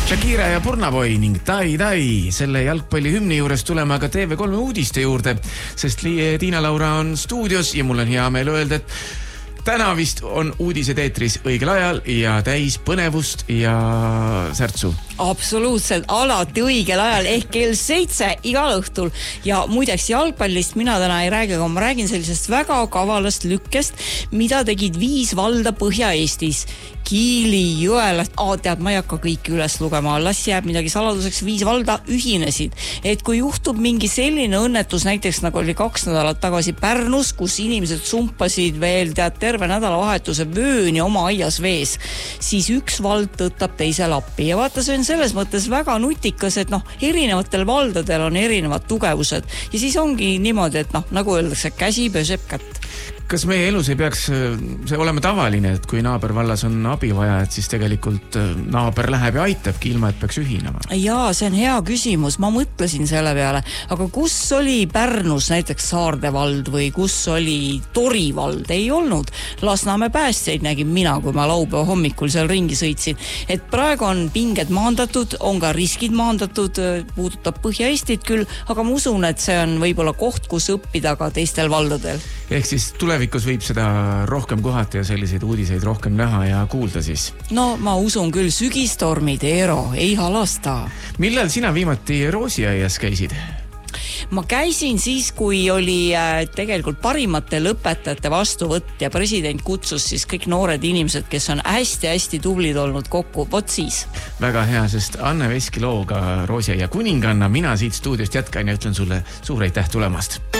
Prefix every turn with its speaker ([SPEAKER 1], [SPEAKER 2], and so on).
[SPEAKER 1] Shakira ja Burnaboy ning Tai Tai. Selle jalgpallihümni juures tuleme aga TV3 uudiste juurde, sest Tiina-Laura on stuudios ja mul on hea meel öelda, et täna vist on uudised eetris õigel ajal ja täis põnevust ja särtsu.
[SPEAKER 2] Absoluutselt, alati õigel ajal ehk kell 7 igal õhtul. Ja muideks jalgpallist mina täna ei räägi, aga ma räägin sellisest väga kavalast lükkest, mida tegid 5 valda Põhja-Eestis. Kiili, Jõelast, tead, ma ei hakka kõiki üles lugema, las jääb midagi saladuseks, 5 valda ühinesid. Et kui juhtub mingi selline õnnetus, näiteks nagu oli 2 nädalat tagasi Pärnus, kus inimesed sumpasid veel terve nädalavahetuse vööni oma aias vees, siis üks vald tõttab teisele appi. Ja vaata, see on selles mõttes väga nutikas, et erinevatel valdadel on erinevad tugevused. Ja siis ongi niimoodi, et nagu öeldakse, käsi pööseb kätt.
[SPEAKER 1] Kas meie elus ei peaks see olema tavaline, et kui naabervallas on abi vaja, et siis tegelikult naaber läheb ja aitabki ilma, et peaks ühinema?
[SPEAKER 2] Jaa, see on hea küsimus. Ma mõtlesin selle peale. Aga kus oli Pärnus näiteks Saarde vald või kus oli Tori vald? Ei olnud. Lasnamäe päästjaid nägin mina, kui ma laupäeva hommikul seal ringi sõitsin. Et praegu on pinged maandatud, on ka riskid maandatud, puudutab Põhja-Eestit küll, aga ma usun, et see on võib-olla koht, kus õppida ka teistel valdadel.
[SPEAKER 1] Ehk siis tulevikus võib seda rohkem kohata ja selliseid uudiseid rohkem näha ja kuulda siis?
[SPEAKER 2] No ma usun küll, sügistormid, Eero, ei halasta.
[SPEAKER 1] Millal sina viimati Roosiaias käisid?
[SPEAKER 2] Ma käisin siis, kui oli tegelikult parimate lõpetajate vastuvõtt ja president kutsus siis kõik noored inimesed, kes on hästi-hästi tublid olnud kokku. Vot siis.
[SPEAKER 1] Väga hea, sest Anne Veski looga Roosiaia kuninganna mina siit stuudiost jätkan ja ütlen sulle suur aitäh tulemast.